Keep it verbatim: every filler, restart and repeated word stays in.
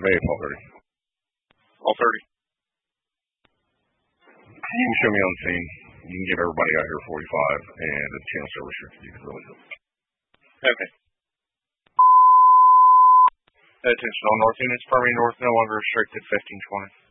Maybe twelve thirty. twelve thirty. You can show me on the scene. You can get everybody out here forty-five, and the channel service you can really do. Okay. Attention, all north units, Permian North no longer restricted fifteen twenty.